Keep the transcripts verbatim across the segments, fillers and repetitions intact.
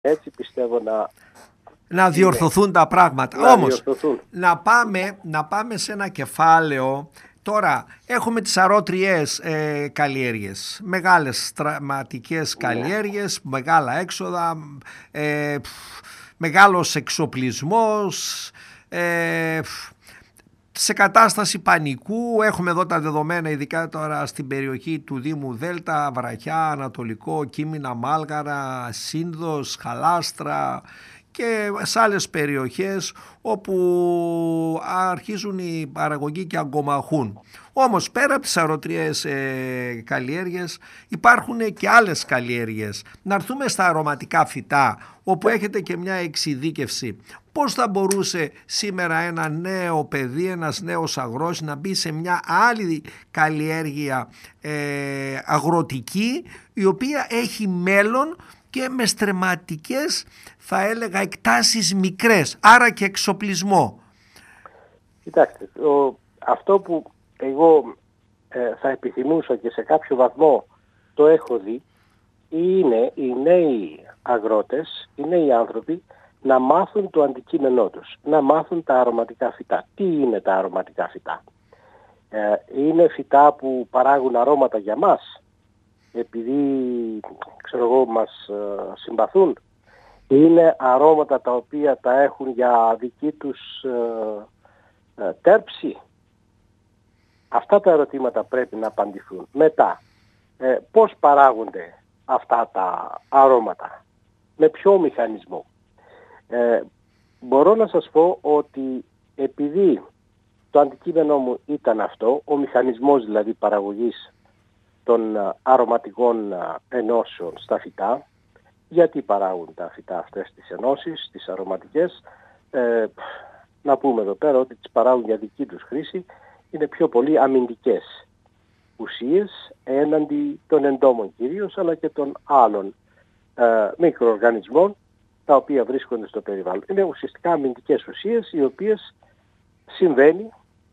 Έτσι πιστεύω να... να διορθωθούν είναι, τα πράγματα. Να Όμως, διορθωθούν. Να, πάμε, να πάμε σε ένα κεφάλαιο. Τώρα έχουμε τις αρώτριες ε, καλλιέργειες, μεγάλες στραματικές καλλιέργειες, ναι. Μεγάλα έξοδα, ε, μεγάλος εξοπλισμός, ε, σε κατάσταση πανικού. Έχουμε εδώ τα δεδομένα, ειδικά τώρα στην περιοχή του Δήμου Δέλτα, Βραχιά, Ανατολικό, Κίμηνα, Μάλγαρα, Σύνδος, Χαλάστρα και σε άλλες περιοχές όπου αρχίζουν οι παραγωγοί και αγκομαχούν. Όμως πέρα από τις αρωτριές ε, καλλιέργειες υπάρχουν και άλλες καλλιέργειες. Να έρθουμε στα αρωματικά φυτά, όπου έχετε και μια εξειδίκευση. Πώς θα μπορούσε σήμερα ένα νέο παιδί, ένας νέος αγρός να μπει σε μια άλλη καλλιέργεια ε, αγροτική, η οποία έχει μέλλον και με στρεματικές, θα έλεγα, εκτάσεις μικρές, άρα και εξοπλισμό? Κοιτάξτε, ο, αυτό που εγώ ε, θα επιθυμούσα και σε κάποιο βαθμό το έχω δει, είναι οι νέοι αγρότες, οι νέοι άνθρωποι να μάθουν το αντικείμενό τους, να μάθουν τα αρωματικά φυτά. Τι είναι τα αρωματικά φυτά? Ε, είναι φυτά που παράγουν αρώματα για μας, επειδή, ξέρω εγώ, μας ε, συμπαθούν. Είναι αρώματα τα οποία τα έχουν για δική τους ε, ε, τέρψη. Αυτά τα ερωτήματα πρέπει να απαντηθούν. Μετά, ε, πώς παράγονται αυτά τα αρώματα, με ποιο μηχανισμό? Ε, μπορώ να σας πω ότι επειδή το αντικείμενό μου ήταν αυτό, ο μηχανισμός δηλαδή παραγωγής των αρωματικών ενώσεων στα φυτά, γιατί παράγουν τα φυτά αυτές τις ενώσεις, τις αρωματικές, ε, να πούμε εδώ πέρα ότι τις παράγουν για δική τους χρήση, είναι πιο πολύ αμυντικές ουσίες έναντι των εντόμων κυρίως, αλλά και των άλλων ε, μικροοργανισμών τα οποία βρίσκονται στο περιβάλλον. Είναι ουσιαστικά αμυντικές ουσίες, οι οποίες συμβαίνει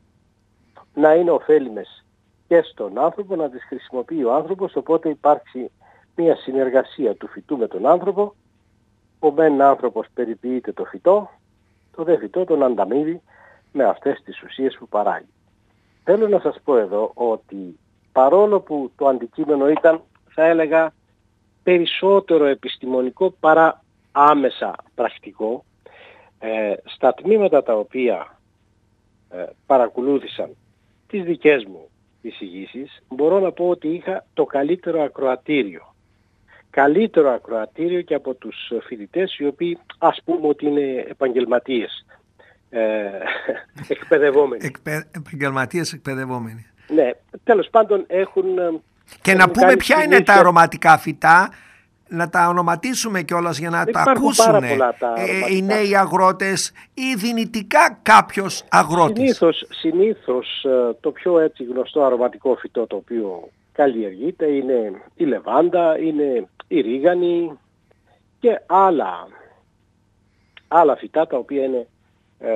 να είναι ωφέλιμες και στον άνθρωπο, να τις χρησιμοποιεί ο άνθρωπος, οπότε υπάρξει μια συνεργασία του φυτού με τον άνθρωπο. Ο μεν άνθρωπος περιποιείται το φυτό, το δε φυτό τον ανταμείβει με αυτές τις ουσίες που παράγει. Θέλω να σας πω εδώ ότι παρόλο που το αντικείμενο ήταν, θα έλεγα, περισσότερο επιστημονικό παρά άμεσα πρακτικό, ε, στα τμήματα τα οποία ε, παρακολούθησαν τις δικές μου εισηγήσεις, μπορώ να πω ότι είχα το καλύτερο ακροατήριο. Καλύτερο ακροατήριο και από τους φοιτητές, οι οποίοι ας πούμε ότι είναι επαγγελματίες, ε, εκπαιδευόμενοι. Εκπαι, επαγγελματίες εκπαιδευόμενοι. Ναι, τέλος πάντων έχουν... Και να πούμε ποια είναι τα αρωματικά φυτά, να τα ονοματίσουμε κιόλας για να τα ακούσουν ε, οι νέοι αγρότες ή δυνητικά κάποιος αγρότης. Συνήθως, συνήθως το πιο έτσι γνωστό αρωματικό φυτό το οποίο καλλιεργείται είναι η λεβάντα, είναι η ρίγανη και άλλα, άλλα φυτά τα οποία είναι ε,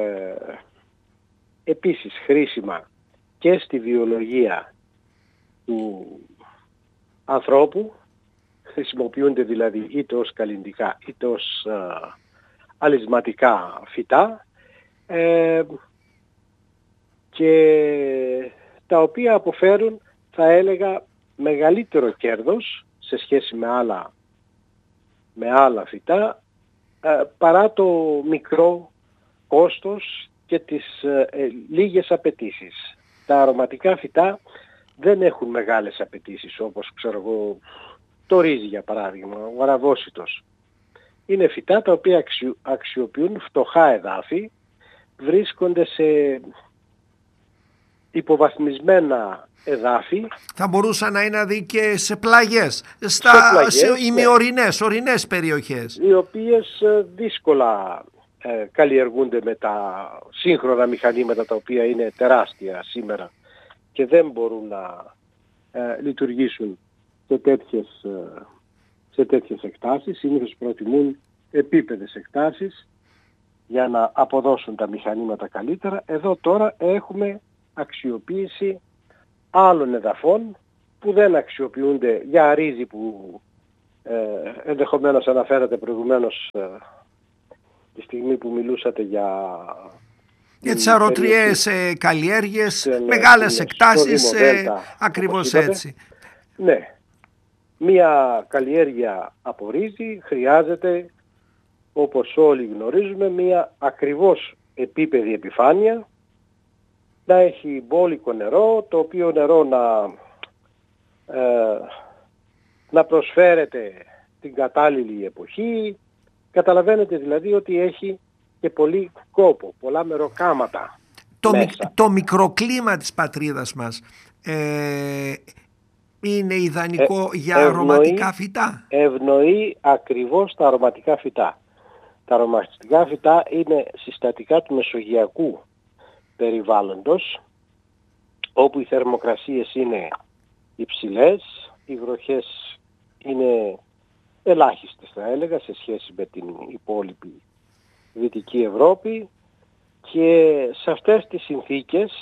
επίσης χρήσιμα και στη βιολογία του ανθρώπου. Χρησιμοποιούνται δηλαδή είτε ως καλλυντικά είτε ως ε, αλυσματικά φυτά ε, και τα οποία αποφέρουν, θα έλεγα, μεγαλύτερο κέρδος σε σχέση με άλλα, με άλλα φυτά ε, παρά το μικρό κόστος και τις ε, ε, λίγες απαιτήσεις. Τα αρωματικά φυτά δεν έχουν μεγάλες απαιτήσεις, όπως ξέρω εγώ το ρύζι για παράδειγμα, ο αραβόσιτος. Είναι φυτά τα οποία αξιο, αξιοποιούν φτωχά εδάφη, βρίσκονται σε υποβαθμισμένα εδάφη. Θα μπορούσαν να είναι δει και σε πλαγιές, στα, σε, σε ημιορεινές, ναι. ορεινές περιοχές. Οι οποίες δύσκολα ε, καλλιεργούνται με τα σύγχρονα μηχανήματα τα οποία είναι τεράστια σήμερα και δεν μπορούν να ε, λειτουργήσουν σε τέτοιες, σε τέτοιες εκτάσεις. Συνήθως προτιμούν επίπεδες εκτάσεις για να αποδώσουν τα μηχανήματα καλύτερα. Εδώ τώρα έχουμε αξιοποίηση άλλων εδαφών που δεν αξιοποιούνται για ρύζι που Ε, ενδεχομένως αναφέρατε προηγουμένως ε, τη στιγμή που μιλούσατε για... Για τις αρωτριές ε, καλλιέργειες, στην, μεγάλες στην, εκτάσεις, ε, ακριβώς έτσι. Ναι. Μία καλλιέργεια από ρύζι χρειάζεται, όπως όλοι γνωρίζουμε, μία ακριβώς επίπεδη επιφάνεια, να έχει μπόλικο νερό, το οποίο νερό να, ε, να προσφέρεται την κατάλληλη εποχή. Καταλαβαίνετε δηλαδή ότι έχει και πολύ κόπο, πολλά μεροκάματα. Το, μι, το μικροκλίμα της πατρίδας μας ε, είναι ιδανικό ε, για ευνοεί, αρωματικά φυτά. Ευνοεί ακριβώς τα αρωματικά φυτά. Τα αρωματικά φυτά είναι συστατικά του μεσογειακού περιβάλλοντος, όπου οι θερμοκρασίες είναι υψηλές, οι βροχές είναι ελάχιστες θα έλεγα σε σχέση με την υπόλοιπη Δυτική Ευρώπη, και σε αυτές τις συνθήκες,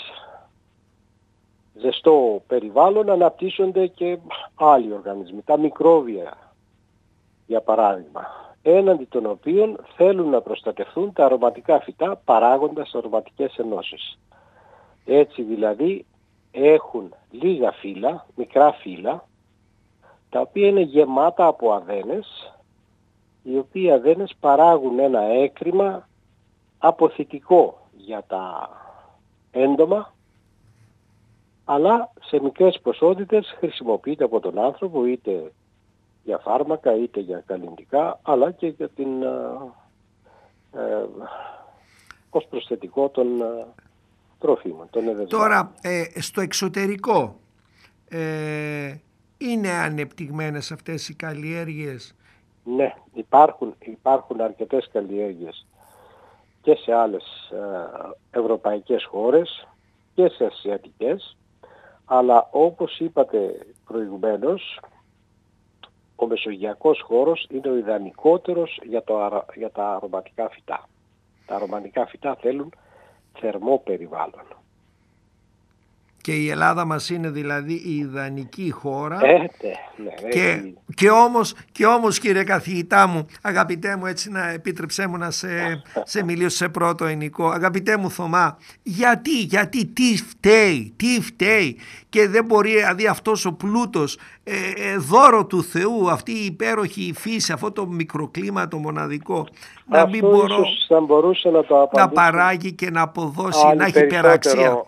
ζεστό περιβάλλον, αναπτύσσονται και άλλοι οργανισμοί, τα μικρόβια για παράδειγμα, έναντι των οποίων θέλουν να προστατευτούν τα αρωματικά φυτά παράγοντας αρωματικές ενώσεις. Έτσι δηλαδή έχουν λίγα φύλλα, μικρά φύλλα, τα οποία είναι γεμάτα από αδένες, οι οποίοι αδένες παράγουν ένα έκρημα αποθητικό για τα έντομα, αλλά σε μικρές ποσότητες χρησιμοποιείται από τον άνθρωπο είτε για φάρμακα είτε για καλλυντικά, αλλά και για την, ε, ε, ως προσθετικό των ε, τροφίμων, των εδεσμάτων. Τώρα, ε, στο εξωτερικό ε, είναι ανεπτυγμένες αυτές οι καλλιέργειες? Ναι, υπάρχουν, υπάρχουν αρκετές καλλιέργειες και σε άλλες ε, ευρωπαϊκές χώρες και σε ασιατικές, αλλά όπως είπατε προηγουμένως, ο μεσογειακός χώρος είναι ο ιδανικότερος για, το, για τα αρωματικά φυτά. Τα αρωματικά φυτά θέλουν θερμό περιβάλλον. Και η Ελλάδα μας είναι δηλαδή η ιδανική χώρα. Ε, ναι, ναι, και, ναι. και, όμως, και όμως κύριε καθηγητά μου, αγαπητέ μου, έτσι να επίτρεψέ μου να σε, σε μιλήσω σε πρώτο ενικό, αγαπητέ μου Θωμά, γιατί, γιατί, τι φταίει, τι φταίει και δεν μπορεί δηλαδή αυτός ο πλούτος, ε, ε, δώρο του Θεού, αυτή η υπέροχη φύση, αυτό το μικροκλίμα το μοναδικό, να αυτό μην μπορώ θα μπορούσε να, το να παράγει και να αποδώσει, να έχει υπεραξία.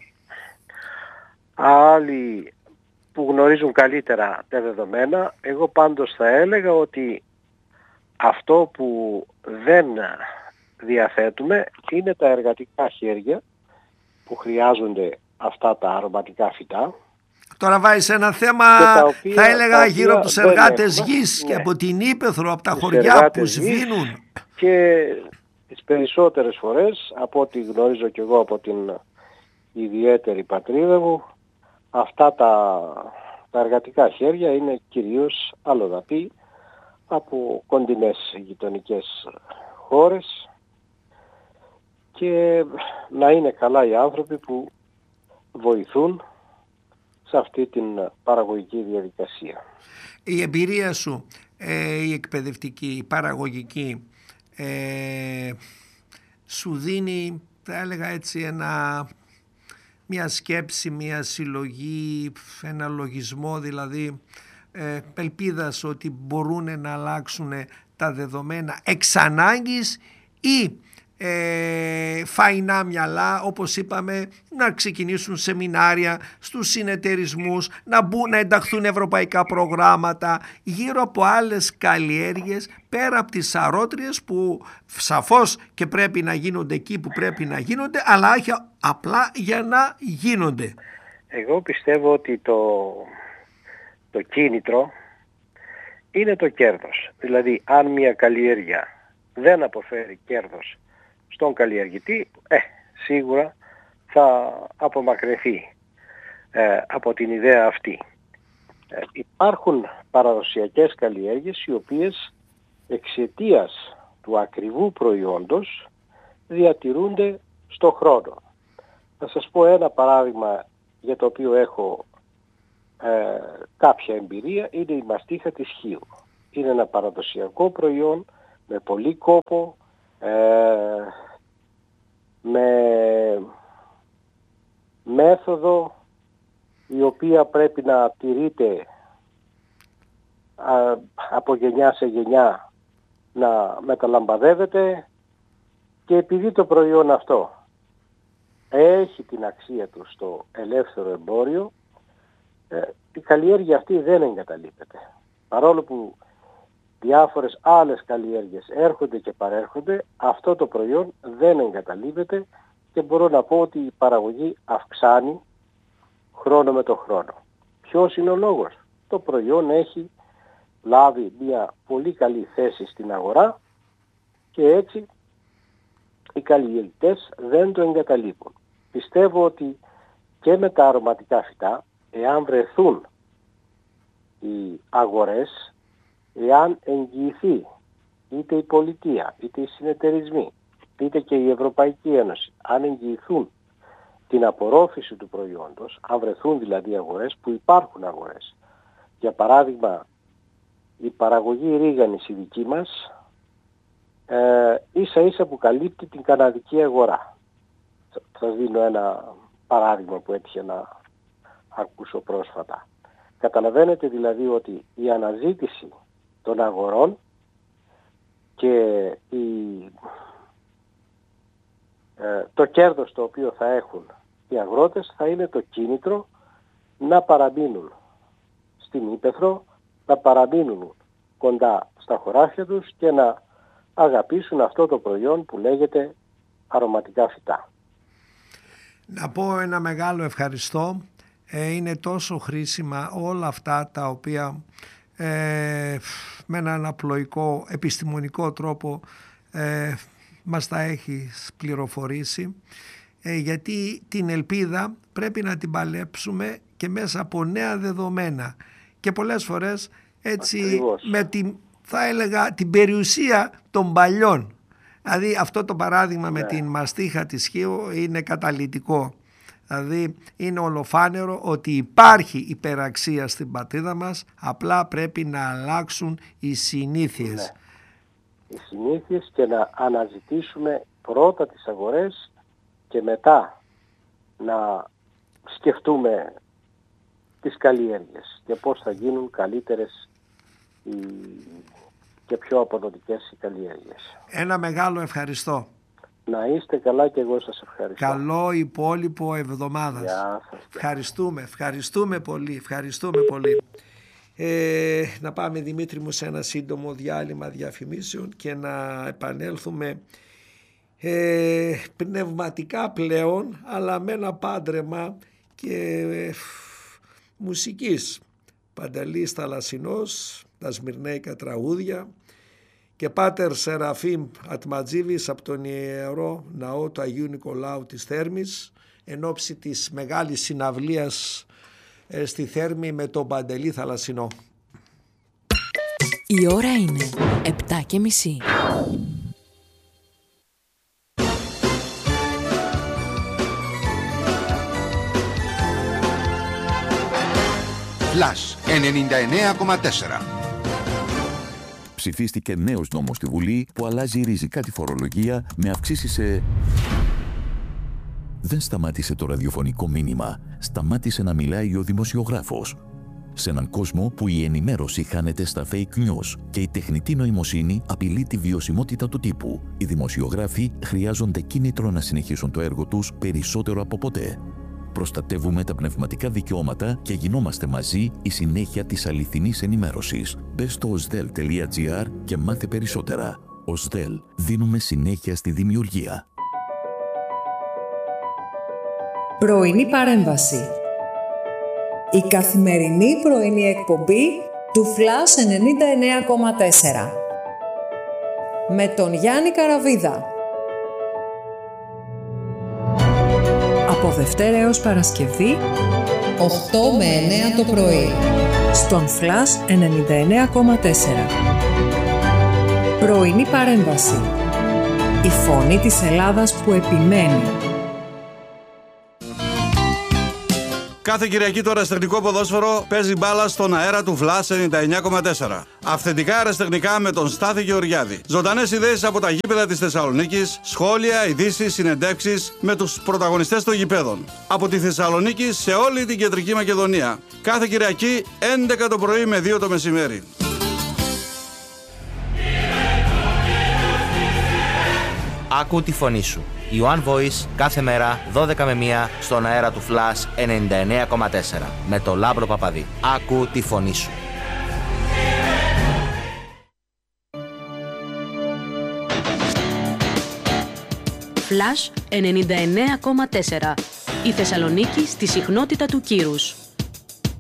Άλλοι που γνωρίζουν καλύτερα τα δεδομένα, εγώ πάντως θα έλεγα ότι αυτό που δεν διαθέτουμε είναι τα εργατικά χέρια που χρειάζονται αυτά τα αρωματικά φυτά. Τώρα βάζεις ένα θέμα, οποία, θα έλεγα, γύρω από τους εργάτες γης, ναι, και από την ύπαιθρο, από τα χωριά που σβήνουν. Και τις περισσότερες φορές, από ό,τι γνωρίζω και εγώ από την ιδιαίτερη πατρίδα μου, αυτά τα, τα εργατικά χέρια είναι κυρίως αλλοδαπή από κοντινές γειτονικές χώρες, και να είναι καλά οι άνθρωποι που βοηθούν σε αυτή την παραγωγική διαδικασία. Η εμπειρία σου, ε, η εκπαιδευτική, η παραγωγική, ε, σου δίνει, θα έλεγα έτσι, ένα... μια σκέψη, μια συλλογή, ένα λογισμό δηλαδή ε, ελπίδας ότι μπορούν να αλλάξουν τα δεδομένα εξ ανάγκης, ή ε, φαϊνά μυαλά, όπως είπαμε, να ξεκινήσουν σεμινάρια στους συνεταιρισμούς, να, μπουν, να ενταχθούν ευρωπαϊκά προγράμματα γύρω από άλλες καλλιέργειες πέρα από τις αρώτριες που σαφώς και πρέπει να γίνονται εκεί που πρέπει να γίνονται, αλλά όχι απλά για να γίνονται. Εγώ πιστεύω ότι το, το κίνητρο είναι το κέρδος. Δηλαδή αν μια καλλιέργεια δεν αποφέρει κέρδος στον καλλιεργητή, ε, σίγουρα θα απομακρυνθεί ε, από την ιδέα αυτή. Ε, υπάρχουν παραδοσιακές καλλιέργειες οι οποίες εξαιτίας του ακριβού προϊόντος διατηρούνται στο χρόνο. Θα σας πω ένα παράδειγμα για το οποίο έχω ε, κάποια εμπειρία, είναι η μαστίχα της χείου. Είναι ένα παραδοσιακό προϊόν με πολύ κόπο, ε, με μέθοδο η οποία πρέπει να τηρείται α, από γενιά σε γενιά, να μεταλαμπαδεύεται, και επειδή το προϊόν αυτό έχει την αξία του στο ελεύθερο εμπόριο, ε, η καλλιέργεια αυτή δεν εγκαταλείπεται. Παρόλο που διάφορες άλλες καλλιέργειες έρχονται και παρέρχονται, αυτό το προϊόν δεν εγκαταλείπεται και μπορώ να πω ότι η παραγωγή αυξάνει χρόνο με το χρόνο. Ποιος είναι ο λόγος? Το προϊόν έχει λάβει μια πολύ καλή θέση στην αγορά και έτσι οι καλλιεργητές δεν το εγκαταλείπουν. Πιστεύω ότι και με τα αρωματικά φυτά, εάν βρεθούν οι αγορές, εάν εγγυηθεί είτε η πολιτεία, είτε οι συνεταιρισμοί, είτε και η Ευρωπαϊκή Ένωση, αν εγγυηθούν την απορρόφηση του προϊόντος, αν βρεθούν δηλαδή αγορές, που υπάρχουν αγορές. Για παράδειγμα, η παραγωγή ρίγανης η δική μας, ε, ίσα ίσα που καλύπτει την καναδική αγορά. Θα δίνω ένα παράδειγμα που έτυχε να ακούσω πρόσφατα. Καταλαβαίνετε δηλαδή ότι η αναζήτηση των αγορών και η, ε, το κέρδος το οποίο θα έχουν οι αγρότες θα είναι το κίνητρο να παραμείνουν στην ύπαιθρο, να παραμείνουν κοντά στα χωράφια τους και να αγαπήσουν αυτό το προϊόν που λέγεται αρωματικά φυτά. Να πω ένα μεγάλο ευχαριστώ. Ε, είναι τόσο χρήσιμα όλα αυτά τα οποία ε, με έναν απλοϊκό επιστημονικό τρόπο ε, μας τα έχεις πληροφορήσει, ε, γιατί την ελπίδα πρέπει να την παλέψουμε και μέσα από νέα δεδομένα και πολλές φορές έτσι ακριβώς, με την, θα έλεγα, την περιουσία των παλιών. Δηλαδή αυτό το παράδειγμα ναι. με την μαστίχα της Χίου είναι καταλυτικό. Δηλαδή είναι ολοφάνερο ότι υπάρχει υπεραξία στην πατρίδα μας, απλά πρέπει να αλλάξουν οι συνήθειες. Ναι. Οι συνήθειες και να αναζητήσουμε πρώτα τις αγορές και μετά να σκεφτούμε τις καλλιέργειες και πώς θα γίνουν καλύτερες οι... και πιο αποδοτικές οι καλλιέργειες. Ένα μεγάλο ευχαριστώ. Να είστε καλά και εγώ σας ευχαριστώ. Καλό υπόλοιπο εβδομάδας. Γεια σας. Ευχαριστούμε, ευχαριστούμε πολύ, ευχαριστούμε πολύ. Ε, να πάμε Δημήτρη μου σε ένα σύντομο διάλειμμα διαφημίσεων και να επανέλθουμε ε, πνευματικά πλέον, αλλά με ένα πάντρεμα και ε, μουσικής. Παντελής Θαλασσινός, τα Σμυρναίικα τραγούδια, και Πάτερ Σεραφείμ Ατματζίβης από τον Ιερό Ναό του Αγίου Νικολάου της Θέρμης, εν ώψη της μεγάλης συναυλίας ε, στη Θέρμη με τον Παντελή Θαλασσινό. Η ώρα είναι επτά και μισή. Flash ενενήντα εννέα κόμμα τέσσερα. Ψηφίστηκε νέος νόμος στη Βουλή που αλλάζει ριζικά τη φορολογία με αυξήσεις σε... Δεν σταμάτησε το ραδιοφωνικό μήνυμα. Σταμάτησε να μιλάει ο δημοσιογράφος. Σε έναν κόσμο που η ενημέρωση χάνεται στα fake news και η τεχνητή νοημοσύνη απειλεί τη βιωσιμότητα του τύπου, οι δημοσιογράφοι χρειάζονται κίνητρο να συνεχίσουν το έργο τους περισσότερο από ποτέ. Προστατεύουμε τα πνευματικά δικαιώματα και γινόμαστε μαζί η συνέχεια της αληθινής ενημέρωσης. Μπες στο οσδέλ τελεία τζι άρ και μάθε περισσότερα. οσδέλ, δίνουμε συνέχεια στη δημιουργία. Πρωινή παρέμβαση. Η καθημερινή πρωινή εκπομπή του Flash ενενήντα εννέα κόμμα τέσσερα. Με τον Γιάννη Καραβίδα. Από Δευτέρα έως Παρασκευή, οκτώ με εννέα το πρωί, στον Flash ενενήντα εννέα κόμμα τέσσερα. Πρωινή παρέμβαση. Η φωνή της Ελλάδας που επιμένει. Κάθε Κυριακή το αεραστεχνικό ποδόσφαιρο παίζει μπάλα στον αέρα του Flash ενενήντα εννιά κόμμα τέσσερα. Αυθεντικά αεραστεχνικά με τον Στάθη Γεωργιάδη. Ζωντανές ιδέες από τα γήπεδα της Θεσσαλονίκης, σχόλια, ειδήσεις, συνεντεύξεις με τους πρωταγωνιστές των γηπέδων. Από τη Θεσσαλονίκη σε όλη την Κεντρική Μακεδονία. Κάθε Κυριακή έντεκα το πρωί με δύο το μεσημέρι. Άκου τη φωνή σου. Η One Voice κάθε μέρα δώδεκα με μία στον αέρα του Flash ενενήντα εννιά κόμμα τέσσερα με το Λάμπρο Παπαδί. Άκου τη φωνή σου. Flash ενενήντα εννιά κόμμα τέσσερα. Η Θεσσαλονίκη στη συχνότητα του κύρους.